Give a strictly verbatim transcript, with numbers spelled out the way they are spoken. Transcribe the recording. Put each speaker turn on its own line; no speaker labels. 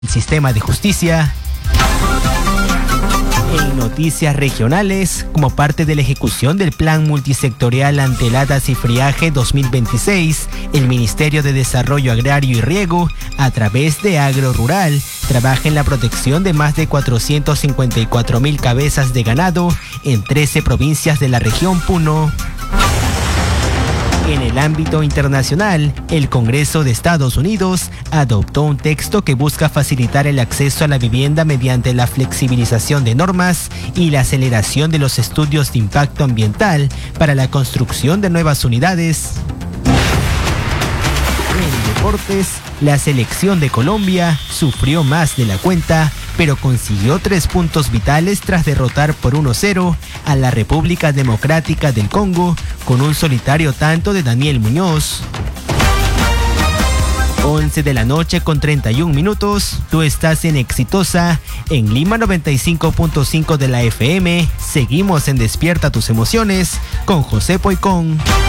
el sistema de justicia. En noticias regionales, como parte de la ejecución del Plan Multisectorial ante heladas y friaje dos mil veintiséis, el Ministerio de Desarrollo Agrario y Riego, a través de Agro Rural, trabaja en la protección de más de cuatrocientos cincuenta y cuatro mil cabezas de ganado en trece provincias de la región Puno. En el ámbito internacional, el Congreso de Estados Unidos adoptó un texto que busca facilitar el acceso a la vivienda mediante la flexibilización de normas y la aceleración de los estudios de impacto ambiental para la construcción de nuevas unidades. En deportes, la selección de Colombia sufrió más de la cuenta, pero consiguió tres puntos vitales tras derrotar por uno cero a la República Democrática del Congo con un solitario tanto de Daniel Muñoz. once de la noche con treinta y un minutos, tú estás en Exitosa, en Lima noventa y cinco punto cinco de la F M. Seguimos en Despierta tus emociones con José Poicón.